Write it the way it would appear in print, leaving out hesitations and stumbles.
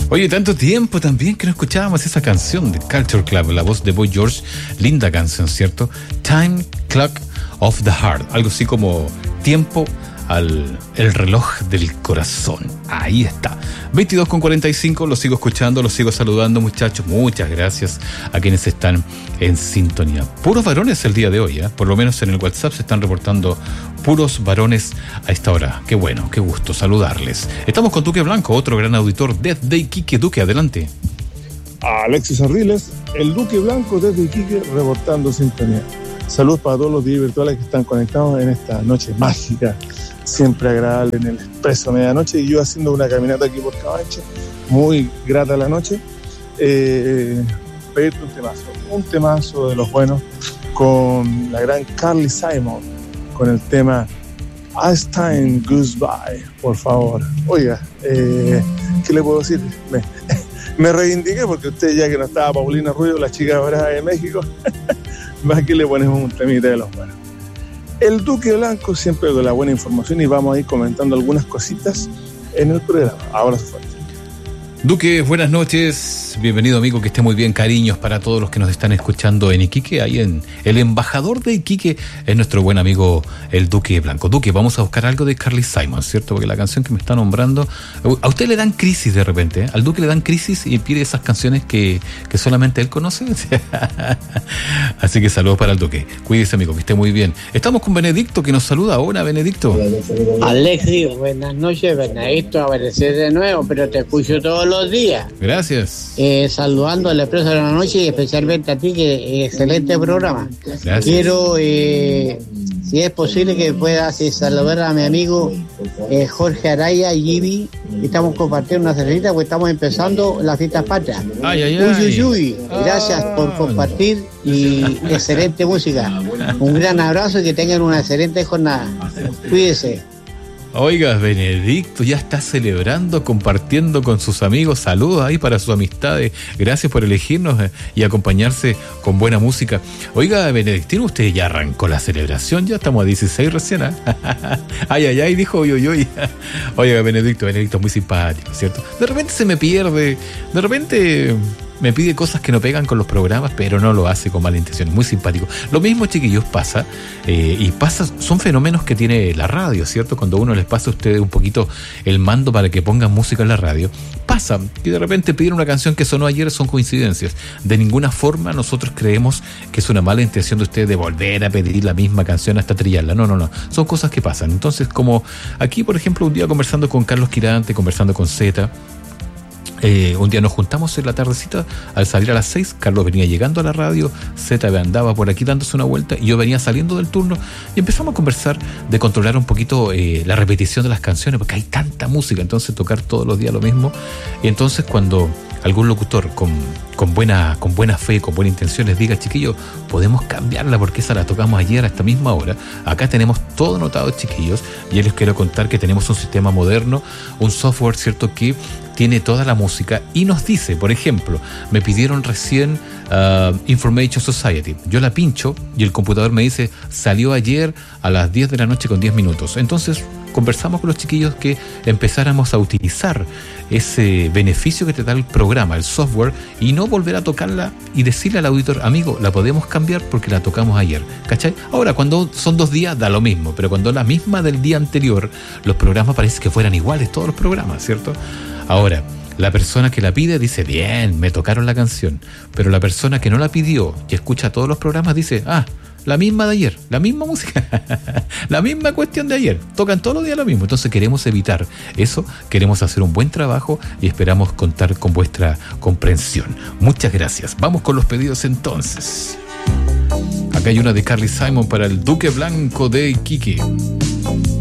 Oye, tanto tiempo también que no escuchábamos esa canción de Culture Club, la voz de Boy George, linda canción, ¿cierto? Time Clock of the Heart, algo así como tiempo el reloj del corazón. Ahí está. 22:45, lo sigo escuchando, lo sigo saludando, muchachos. Muchas gracias a quienes están en sintonía. Puros varones el día de hoy, ¿eh? Por lo menos en el WhatsApp se están reportando puros varones a esta hora. Qué bueno, qué gusto saludarles. Estamos con Duque Blanco, otro gran auditor desde Iquique. Duque, adelante. Alexis Arriles, el Duque Blanco desde Iquique, reportando sintonía. Saludos para todos los días virtuales que están conectados en esta noche mágica, siempre agradable en el Expreso Medianoche, y yo haciendo una caminata aquí por Cabanche, muy grata la noche. Pedirte un temazo de los buenos, con la gran Carly Simon, con el tema As Time Goes By, por favor. Oiga, ¿qué le puedo decir? Me reivindiqué porque usted, ya que no estaba Paulina Rubio, la chica brava de México, aquí le ponemos un temita de los buenos. El Duque Blanco siempre con la buena información, y vamos a ir comentando algunas cositas en el programa. Abrazo fuerte. Duque, buenas noches, bienvenido amigo, que esté muy bien, cariños para todos los que nos están escuchando en Iquique, ahí en el embajador de Iquique es nuestro buen amigo el Duque Blanco. Duque, vamos a buscar algo de Carly Simon, ¿cierto? Porque la canción que me está nombrando, a usted le dan crisis de repente, ¿eh? Al Duque le dan crisis y pide esas canciones que solamente él conoce. Así que saludos para el Duque, cuídese amigo, que esté muy bien. Estamos con Benedicto que nos saluda. Hola Benedicto. Alexis, buenas noches. Benedicto, aparecer de nuevo, pero te escucho todos los días. Gracias. Saludando al Expreso de la Noche y especialmente a ti, que excelente programa. Gracias. Quiero, si es posible, que puedas saludar a mi amigo Jorge Araya y Gibi. Estamos compartiendo una cervecita porque estamos empezando las fiestas patrias. Ay, ay, ay. Uy, uy, uy. Gracias por compartir y excelente música. Un gran abrazo y que tengan una excelente jornada. Cuídese. Oiga, Benedicto ya está celebrando, compartiendo con sus amigos. Saludos ahí para sus amistades. Gracias por elegirnos y acompañarse con buena música. Oiga, Benedictino, usted ya arrancó la celebración, ya estamos a 16 recién, ¿eh? Ay, ay, ay, dijo uy, uy, uy. Oiga, Benedicto es muy simpático, ¿cierto? De repente se me pierde, de repente me pide cosas que no pegan con los programas, pero no lo hace con mala intención, muy simpático. Lo mismo, chiquillos, pasa, son fenómenos que tiene la radio, ¿cierto? Cuando uno les pasa a ustedes un poquito el mando para que pongan música en la radio, pasa que de repente piden una canción que sonó ayer, son coincidencias. De ninguna forma nosotros creemos que es una mala intención de ustedes de volver a pedir la misma canción hasta trillarla. No, son cosas que pasan. Entonces, como aquí, por ejemplo, un día conversando con Carlos Quirante, conversando con Zeta, un día nos juntamos en la tardecita, al salir a las 6, Carlos venía llegando a la radio, Zeta andaba por aquí dándose una vuelta y yo venía saliendo del turno y empezamos a conversar de controlar un poquito la repetición de las canciones, porque hay tanta música, entonces tocar todos los días lo mismo. Y entonces cuando algún locutor con buena fe, con buena intención les diga, chiquillos, podemos cambiarla porque esa la tocamos ayer a esta misma hora, acá tenemos todo anotado, chiquillos, y yo les quiero contar que tenemos un sistema moderno, un software, ¿cierto?, que tiene toda la música y nos dice, por ejemplo, me pidieron recién Information Society, yo la pincho y el computador me dice, salió ayer a las 10 de la noche con 10 minutos. Entonces conversamos con los chiquillos que empezáramos a utilizar ese beneficio que te da el programa, el software, y no volver a tocarla y decirle al auditor, amigo, la podemos cambiar porque la tocamos ayer, ¿cachai? Ahora, cuando son 2 días da lo mismo, pero cuando es la misma del día anterior, los programas parece que fueran iguales, todos los programas, ¿cierto? Ahora, la persona que la pide dice, bien, me tocaron la canción, pero la persona que no la pidió y escucha todos los programas dice, la misma de ayer, la misma música, la misma cuestión de ayer, tocan todos los días lo mismo. Entonces queremos evitar eso, queremos hacer un buen trabajo y esperamos contar con vuestra comprensión. Muchas gracias. Vamos con los pedidos entonces. Acá hay una de Carly Simon para el Duque Blanco de Iquique.